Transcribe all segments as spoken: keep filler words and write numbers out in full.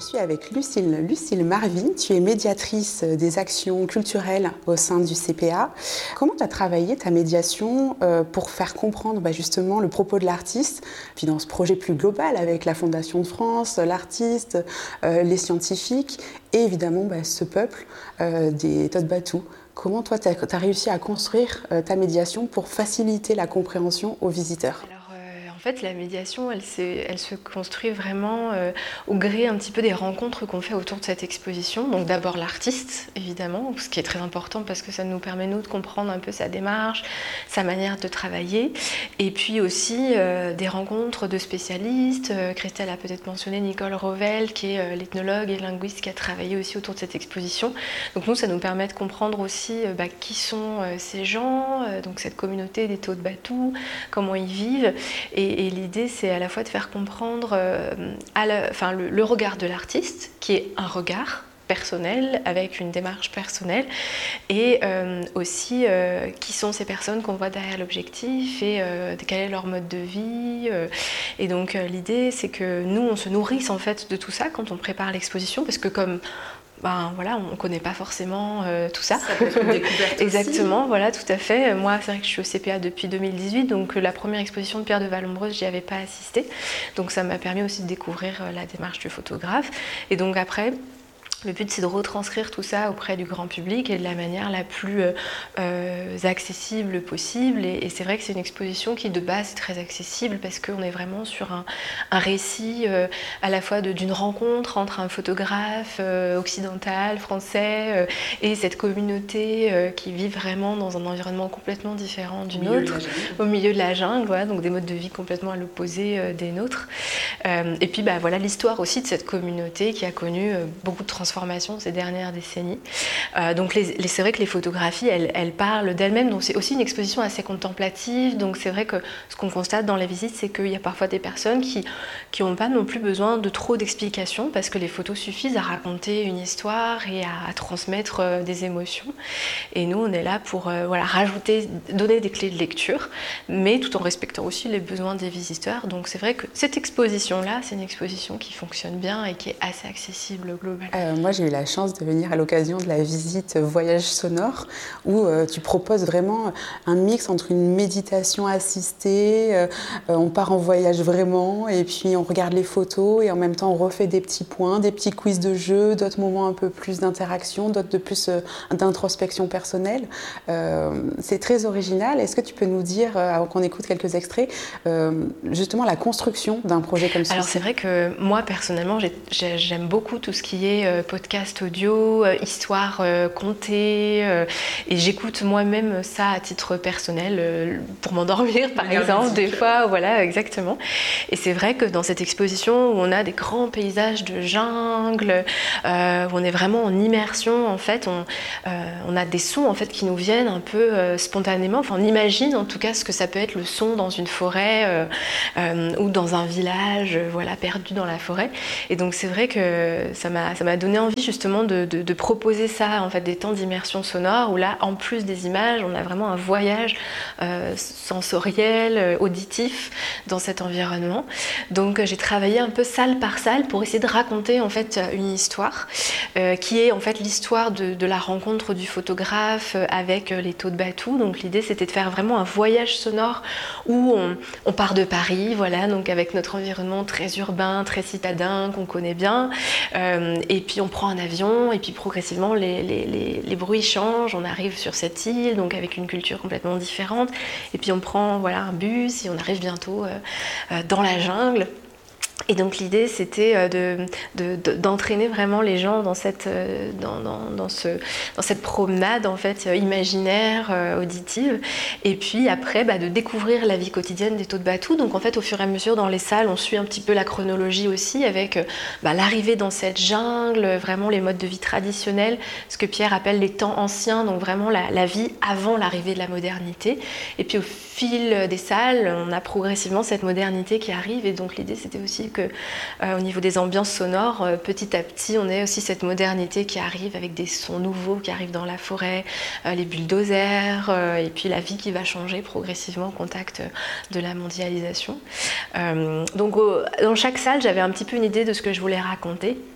suis avec Lucille, Lucille Marvin. Tu es médiatrice des actions culturelles au sein du C P A. Comment tu as travaillé ta médiation euh, pour faire comprendre bah, justement le propos de l'artiste, puis dans ce projet plus global avec la Fondation de France, l'artiste, euh, les scientifiques et évidemment bah, ce peuple euh, des Todbatou. Comment toi tu as, tu as réussi à construire euh, ta médiation pour faciliter la compréhension aux visiteurs? Alors, En fait, la médiation, elle, elle se construit vraiment euh, au gré un petit peu des rencontres qu'on fait autour de cette exposition. Donc d'abord l'artiste, évidemment, ce qui est très important parce que ça nous permet, nous, de comprendre un peu sa démarche, sa manière de travailler. Et puis aussi euh, des rencontres de spécialistes. Euh, Christelle a peut-être mentionné Nicole Rovel, qui est euh, l'ethnologue et linguiste qui a travaillé aussi autour de cette exposition. Donc nous, ça nous permet de comprendre aussi euh, bah, qui sont euh, ces gens, euh, donc cette communauté des Todbatou, comment ils vivent. Et Et, et l'idée, c'est à la fois de faire comprendre euh, à la, enfin, le, le regard de l'artiste, qui est un regard personnel, avec une démarche personnelle, et euh, aussi euh, qui sont ces personnes qu'on voit derrière l'objectif, et euh, quel est leur mode de vie. Euh, et donc euh, l'idée, c'est que nous, on se nourrisse en fait de tout ça quand on prépare l'exposition, parce que comme Ben, voilà, on ne connaît pas forcément euh, tout ça. Ça peut être une découverte aussi. Exactement, voilà, tout à fait. Moi, c'est vrai que je suis au C P A depuis deux mille dix-huit, donc la première exposition de Pierre de Vallombreuse, j'y avais pas assisté. Donc ça m'a permis aussi de découvrir la démarche du photographe. Et donc après, le but, c'est de retranscrire tout ça auprès du grand public et de la manière la plus euh, accessible possible. Et, et c'est vrai que c'est une exposition qui, de base, est très accessible parce qu'on est vraiment sur un, un récit euh, à la fois de, d'une rencontre entre un photographe euh, occidental, français, euh, et cette communauté euh, qui vit vraiment dans un environnement complètement différent du nôtre, au milieu de la jungle, voilà, donc des modes de vie complètement à l'opposé euh, des nôtres. Euh, et puis, bah, voilà l'histoire aussi de cette communauté qui a connu euh, beaucoup de transformations ces dernières décennies. Euh, donc les, les, c'est vrai que les photographies, elles, elles parlent d'elles-mêmes, donc c'est aussi une exposition assez contemplative, donc c'est vrai que ce qu'on constate dans les visites, c'est qu'il y a parfois des personnes qui qui n'ont pas non plus besoin de trop d'explications, parce que les photos suffisent à raconter une histoire et à, à transmettre euh, des émotions. Et nous, on est là pour euh, voilà, rajouter, donner des clés de lecture, mais tout en respectant aussi les besoins des visiteurs. Donc c'est vrai que cette exposition-là, c'est une exposition qui fonctionne bien et qui est assez accessible globalement. Euh, Moi, j'ai eu la chance de venir à l'occasion de la visite Voyage sonore où euh, tu proposes vraiment un mix entre une méditation assistée, euh, on part en voyage vraiment et puis on regarde les photos et en même temps on refait des petits points, des petits quiz de jeu, d'autres moments un peu plus d'interaction, d'autres de plus euh, d'introspection personnelle. Euh, c'est très original. Est-ce que tu peux nous dire, euh, avant qu'on écoute quelques extraits, euh, justement la construction d'un projet comme ça? Alors c'est vrai que moi personnellement, j'ai, j'ai, j'aime beaucoup tout ce qui est euh, podcast audio, euh, histoire euh, contée, euh, et j'écoute moi-même ça à titre personnel euh, pour m'endormir par exemple des fois, voilà, exactement. Et c'est vrai que dans cette exposition où on a des grands paysages de jungle, euh, où on est vraiment en immersion en fait, on, euh, on a des sons en fait qui nous viennent un peu euh, spontanément, enfin on imagine en tout cas ce que ça peut être le son dans une forêt euh, euh, ou dans un village, euh, voilà, perdu dans la forêt. Et donc c'est vrai que ça m'a, ça m'a donné envie justement de, de, de proposer ça, en fait, des temps d'immersion sonore où là, en plus des images, on a vraiment un voyage euh, sensoriel, euh, auditif dans cet environnement. Donc euh, j'ai travaillé un peu salle par salle pour essayer de raconter en fait une histoire euh, qui est en fait l'histoire de, de la rencontre du photographe avec euh, les Todbatou. Donc l'idée c'était de faire vraiment un voyage sonore où on, on part de Paris, voilà, donc avec notre environnement très urbain, très citadin qu'on connaît bien, euh, et puis on prend un avion et puis progressivement les, les, les, les bruits changent, on arrive sur cette île donc avec une culture complètement différente et puis on prend voilà, un bus et on arrive bientôt euh, euh, dans la jungle. Et donc l'idée c'était de, de, de, d'entraîner vraiment les gens dans cette, dans, dans, dans ce, dans cette promenade en fait, imaginaire, euh, auditive, et puis après bah, de découvrir la vie quotidienne des Todbatou. Donc en fait au fur et à mesure dans les salles on suit un petit peu la chronologie aussi avec bah, l'arrivée dans cette jungle, vraiment les modes de vie traditionnels, ce que Pierre appelle les temps anciens, donc vraiment la, la vie avant l'arrivée de la modernité. Et puis au fil des salles on a progressivement cette modernité qui arrive, et donc l'idée c'était aussi que euh, au niveau des ambiances sonores, euh, petit à petit, on a aussi cette modernité qui arrive avec des sons nouveaux qui arrivent dans la forêt, euh, les bulldozers, euh, et puis la vie qui va changer progressivement au contact de la mondialisation. Euh, donc, au, dans chaque salle, j'avais un petit peu une idée de ce que je voulais raconter.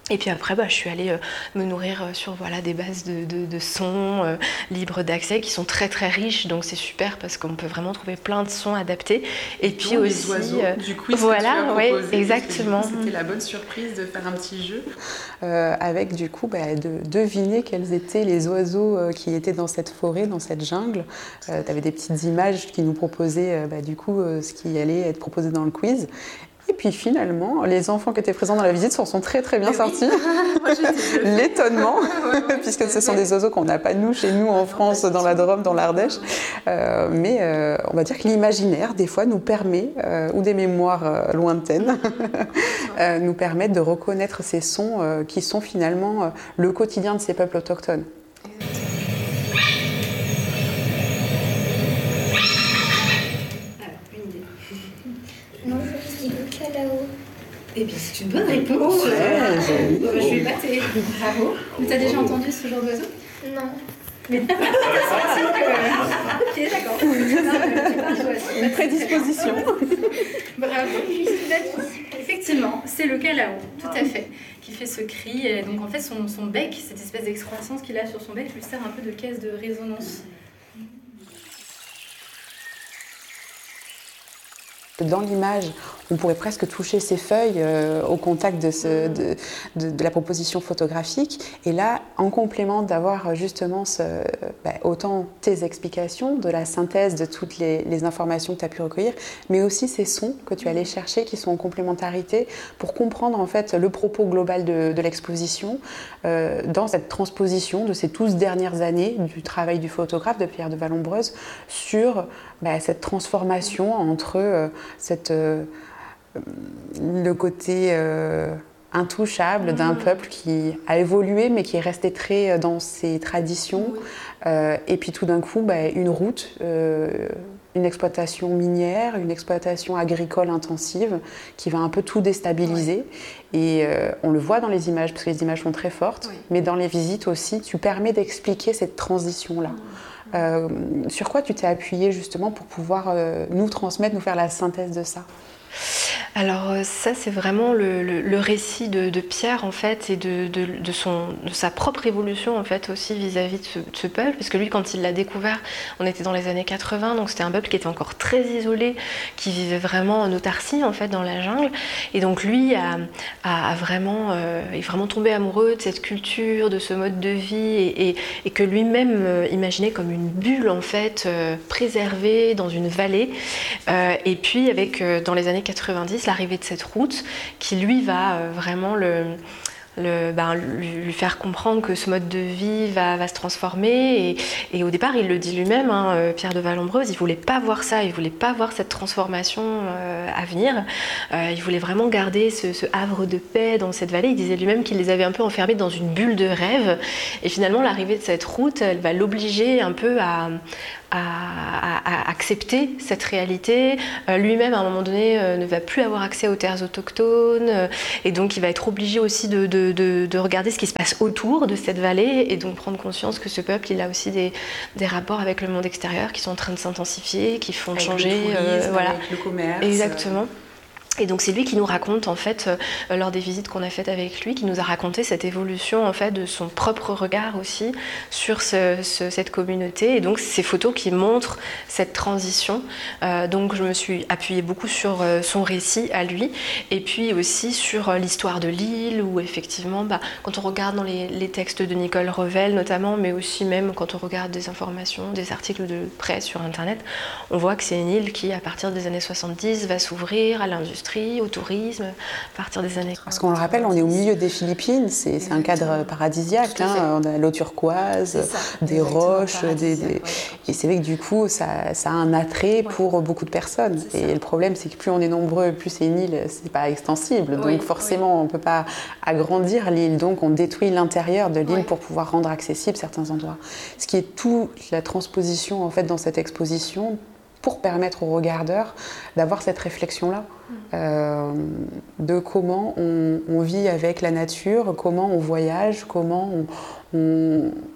Et puis après, bah, je suis allée euh, me nourrir euh, sur voilà, des bases de, de, de sons euh, libres d'accès qui sont très très riches. Donc c'est super parce qu'on peut vraiment trouver plein de sons adaptés. Et donc, puis aussi, les oiseaux, euh, du quiz voilà, que tu as ouais, proposé, exactement. C'était la bonne surprise de faire un petit jeu euh, avec du coup bah, de deviner quels étaient les oiseaux euh, qui étaient dans cette forêt, dans cette jungle. Euh, tu avais des petites images qui nous proposaient euh, bah, du coup euh, ce qui allait être proposé dans le quiz. Et puis finalement, les enfants qui étaient présents dans la visite s'en sont très très bien mais sortis. Oui. L'étonnement, ouais, ouais, puisque ce sont des oiseaux qu'on n'a pas nous chez nous en France, dans la Drôme, dans l'Ardèche. Euh, mais euh, on va dire que l'imaginaire, des fois, nous permet, euh, ou des mémoires euh, lointaines, euh, nous permettent de reconnaître ces sons euh, qui sont finalement euh, le quotidien de ces peuples autochtones. Eh bien, c'est une bonne réponse. Ouais, euh, bah, je vais battre. Bravo. Mais t'as déjà entendu ce genre d'oiseau? Non. Mais que... Ok, d'accord. Une prédisposition. Bravo. Effectivement, c'est le calao, tout à fait, qui fait ce cri. Et donc en fait, son, son bec, cette espèce d'excroissance qu'il a sur son bec, lui sert un peu de caisse de résonance. Dans l'image, on pourrait presque toucher ces feuilles euh, au contact de, ce, de, de, de la proposition photographique. Et là, en complément d'avoir justement ce, bah, autant tes explications, de la synthèse de toutes les, les informations que tu as pu recueillir, mais aussi ces sons que tu allais chercher qui sont en complémentarité pour comprendre en fait le propos global de, de l'exposition euh, dans cette transposition de ces douze dernières années du travail du photographe de Pierre de Vallombreuse sur bah, cette transformation entre euh, cette, euh, le côté euh, intouchable mmh. d'un peuple qui a évolué mais qui est resté très dans ses traditions oui. euh, et puis tout d'un coup bah, une route, euh, une exploitation minière, une exploitation agricole intensive qui va un peu tout déstabiliser oui. et euh, on le voit dans les images parce que les images sont très fortes oui. mais dans les visites aussi tu permets d'expliquer cette transition-là. Mmh. Euh, sur quoi tu t'es appuyée justement pour pouvoir euh, nous transmettre, nous faire la synthèse de ça? Alors ça c'est vraiment le, le, le récit de, de Pierre en fait et de, de, de, son, de sa propre évolution en fait aussi vis-à-vis de ce, de ce peuple parce que lui quand il l'a découvert on était dans les années quatre-vingts donc c'était un peuple qui était encore très isolé qui vivait vraiment en autarcie en fait dans la jungle et donc lui a, a, a vraiment, euh, est vraiment tombé amoureux de cette culture, de ce mode de vie et, et, et que lui-même euh, imaginait comme une bulle en fait euh, préservée dans une vallée euh, et puis avec euh, dans les années quatre-vingt-dix l'arrivée de cette route qui lui va euh, vraiment le, le, ben, lui, lui faire comprendre que ce mode de vie va, va se transformer et, et au départ il le dit lui-même hein, Pierre de Vallombreuse il voulait pas voir ça, il voulait pas voir cette transformation euh, à venir euh, il voulait vraiment garder ce, ce havre de paix dans cette vallée, il disait lui-même qu'il les avait un peu enfermés dans une bulle de rêve et finalement l'arrivée de cette route elle va l'obliger un peu à À, à, à accepter cette réalité. Euh, lui-même, à un moment donné, euh, ne va plus avoir accès aux terres autochtones euh, et donc il va être obligé aussi de, de, de, de regarder ce qui se passe autour de cette vallée et donc prendre conscience que ce peuple, il a aussi des, des rapports avec le monde extérieur qui sont en train de s'intensifier, qui font avec changer... Le tourisme, euh, voilà. Avec le commerce. Exactement. Et donc c'est lui qui nous raconte en fait euh, lors des visites qu'on a faites avec lui, qui nous a raconté cette évolution en fait de son propre regard aussi sur ce, ce, cette communauté et donc ces photos qui montrent cette transition. Euh, donc je me suis appuyée beaucoup sur euh, son récit à lui et puis aussi sur euh, l'histoire de l'île où effectivement bah, quand on regarde dans les, les textes de Nicole Revel notamment, mais aussi même quand on regarde des informations, des articles de presse sur internet, on voit que c'est une île qui à partir des années soixante-dix va s'ouvrir à l'industrie, au tourisme, à partir des années... Parce qu'on le rappelle, on est au milieu des Philippines, c'est, c'est un cadre paradisiaque, hein, on a l'eau turquoise, des roches, des, des... et c'est vrai que du coup, ça, ça a un attrait pour beaucoup de personnes. Et le problème, c'est que plus on est nombreux, plus c'est une île, c'est pas extensible, donc oui, forcément, oui. on peut pas agrandir l'île, donc on détruit l'intérieur de l'île oui. pour pouvoir rendre accessibles certains endroits. Ce qui est toute la transposition en fait dans cette exposition, pour permettre aux regardeurs d'avoir cette réflexion-là euh, de comment on, on vit avec la nature, comment on voyage, comment on, on,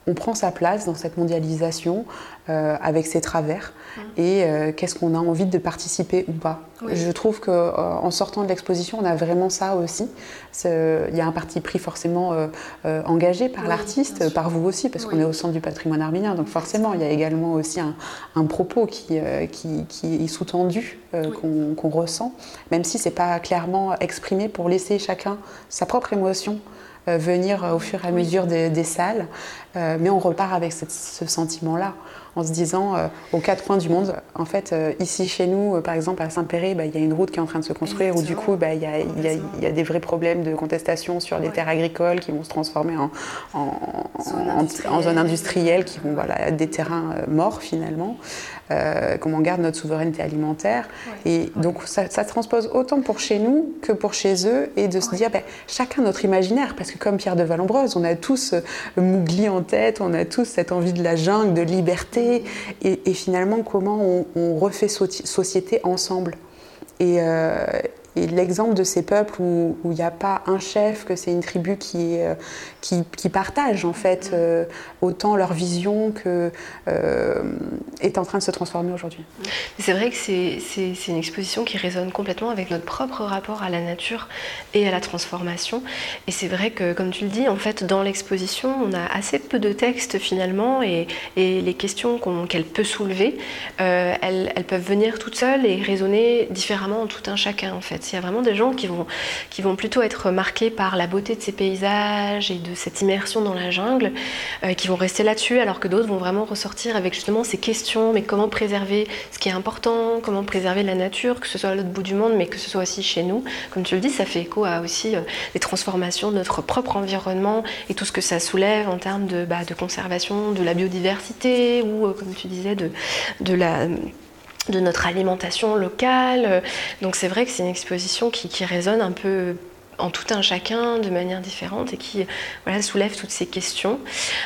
on prend sa place dans cette mondialisation euh, avec ses travers mmh. et euh, qu'est-ce qu'on a envie de participer ou pas. Oui. Je trouve qu'en euh, sortant de l'exposition, on a vraiment ça aussi. Il y a un parti pris forcément euh, euh, engagé par oui, l'artiste, par vous aussi, parce oui. qu'on est au centre du patrimoine arménien. Donc forcément, il y a également aussi un, un propos qui, euh, qui, qui est sous-tendu, euh, oui. qu'on qu'on ressent, même si ce n'est pas clairement exprimé pour laisser chacun sa propre émotion Euh, venir euh, au fur et à mesure des, des salles, euh, mais on repart avec cette, ce sentiment-là, en se disant euh, aux quatre coins du monde, en fait, euh, ici chez nous, euh, par exemple à Saint-Péray, bah, y a une route qui est en train de se construire, Exactement. où du coup, bah, y, a, y, a, y a des vrais problèmes de contestation sur les ouais. terres agricoles qui vont se transformer en, en, zone, en, industrielle. en zone industrielle, qui vont voilà, des terrains euh, morts finalement. Euh, comment on garde notre souveraineté alimentaire. Ouais. Et ouais. donc ça, ça transpose autant pour chez nous que pour chez eux, et de se ouais. dire ben, chacun notre imaginaire, parce que comme Pierre de Vallombreuse, on a tous le Mowgli en tête, on a tous cette envie de la jungle, de liberté, et, et finalement comment on, on refait société ensemble. Et, euh, et l'exemple de ces peuples où il n'y a pas un chef, que c'est une tribu qui, euh, qui, qui partage en fait euh, autant leur vision que euh, est en train de se transformer aujourd'hui. C'est vrai que c'est, c'est, c'est une exposition qui résonne complètement avec notre propre rapport à la nature et à la transformation. Et c'est vrai que, comme tu le dis, en fait, dans l'exposition, on a assez peu de texte finalement, et, et les questions qu'on, qu'elle peut soulever, euh, elles, elles peuvent venir toutes seules et résonner différemment en tout un chacun en fait. Il y a vraiment des gens qui vont, qui vont plutôt être marqués par la beauté de ces paysages et de cette immersion dans la jungle, euh, qui vont rester là-dessus, alors que d'autres vont vraiment ressortir avec justement ces questions, mais comment préserver ce qui est important, comment préserver la nature, que ce soit à l'autre bout du monde, mais que ce soit aussi chez nous. Comme tu le dis, ça fait écho à aussi euh, les transformations de notre propre environnement et tout ce que ça soulève en termes de, bah, de conservation de la biodiversité, ou euh, comme tu disais, de, de la... de notre alimentation locale. Donc c'est vrai que c'est une exposition qui, qui résonne un peu en tout un chacun de manière différente et qui voilà, soulève toutes ces questions,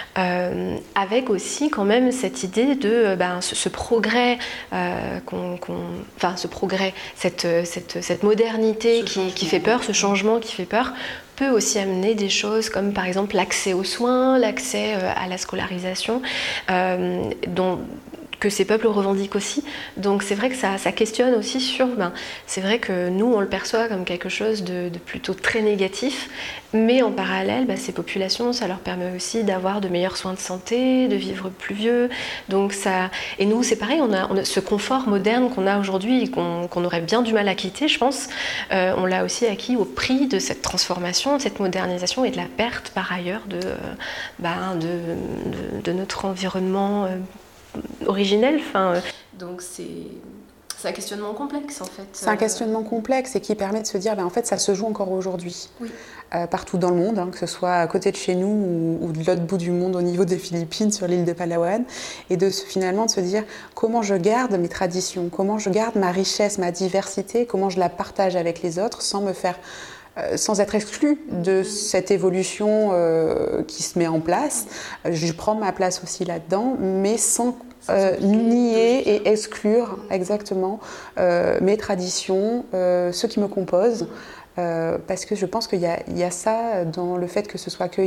euh, avec aussi quand même cette idée de ben, ce, ce progrès, euh, qu'on, qu'on, enfin ce progrès, cette, cette, cette modernité qui, qui fait peur, ce changement qui fait peur, peut aussi amener des choses comme par exemple l'accès aux soins, l'accès à la scolarisation, euh, dont que ces peuples revendiquent aussi. Donc c'est vrai que ça, ça questionne aussi sur... Ben, c'est vrai que nous, on le perçoit comme quelque chose de, de plutôt très négatif, mais en parallèle, ben, ces populations, ça leur permet aussi d'avoir de meilleurs soins de santé, de vivre plus vieux. Donc ça... Et nous, c'est pareil, on a, on a ce confort moderne qu'on a aujourd'hui et qu'on, qu'on aurait bien du mal à quitter, je pense. Euh, on l'a aussi acquis au prix de cette transformation, de cette modernisation et de la perte, par ailleurs, de, ben, de, de, de notre environnement euh, originel, enfin, euh, donc c'est, c'est un questionnement complexe en fait. C'est un questionnement complexe et qui permet de se dire, ben, en fait ça se joue encore aujourd'hui, oui. euh, partout dans le monde, hein, que ce soit à côté de chez nous ou, ou de l'autre bout du monde au niveau des Philippines, sur l'île de Palawan, et de finalement de se dire comment je garde mes traditions, comment je garde ma richesse, ma diversité, comment je la partage avec les autres sans me faire... Euh, sans être exclu de cette évolution euh, qui se met en place. Je prends ma place aussi là-dedans, mais sans euh, nier et exclure exactement euh, mes traditions, euh, ceux qui me composent, euh, parce que je pense qu'il y a, il y a ça dans le fait que ce soit que